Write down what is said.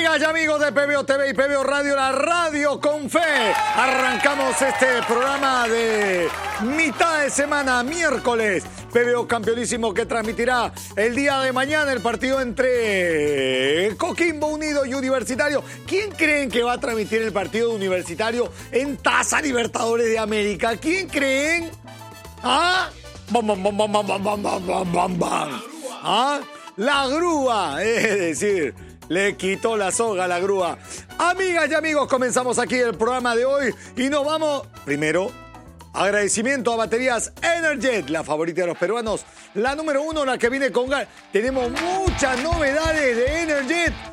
Amigas y amigos de PBO TV y PBO Radio, la radio con fe. Arrancamos este programa de mitad de semana, miércoles. PBO campeonísimo que transmitirá el día de mañana el partido entre Coquimbo Unido y Universitario. ¿Quién creen que va a transmitir el partido de Universitario en Taza Libertadores de América? ¿Quién creen? ¿Ah? ¡Bam, bam, bam, bam, bam, bam, bam, bam, bam, bam! ¿Ah? La grúa, es decir, le quitó la soga a la grúa. Amigas y amigos, comenzamos aquí el programa de hoy y nos vamos, primero, agradecimiento a Baterías Energet, la favorita de los peruanos, la número 1, la que viene con gas. Tenemos muchas novedades de Energet.